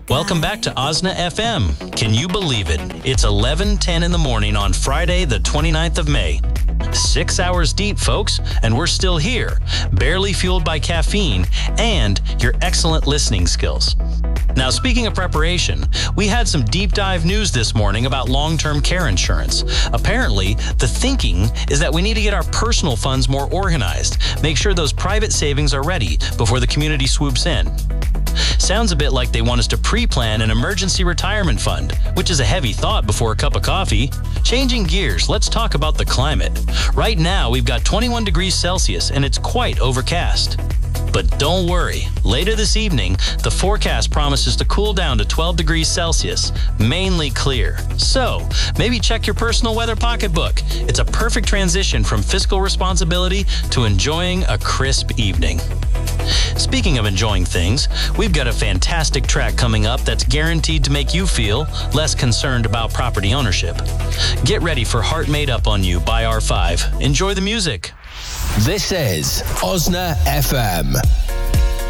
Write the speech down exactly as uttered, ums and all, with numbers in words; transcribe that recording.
Welcome back to Osna F M. Can you believe it? It's eleven ten in the morning on Friday, the twenty-ninth of May. Six hours deep, folks, and we're still here, barely fueled by caffeine and your excellent listening skills. Now, speaking of preparation, we had some deep dive news this morning about long-term care insurance. Apparently, the thinking is that we need to get our personal funds more organized, make sure those private savings are ready before the community swoops in. Sounds a bit like they want us to pre-plan an emergency retirement fund, which is a heavy thought before a cup of coffee. Changing gears, let's talk about the climate. Right now, we've got twenty-one degrees Celsius, and it's quite overcast. But don't worry, later this evening, the forecast promises to cool down to twelve degrees Celsius, mainly clear. So, maybe check your personal weather pocketbook. It's a perfect transition from fiscal responsibility to enjoying a crisp evening. Speaking of enjoying things, we've got a fantastic track coming up that's guaranteed to make you feel less concerned about property ownership. Get ready for Heart Made Up on You by R five. Enjoy the music. This is Osna F M.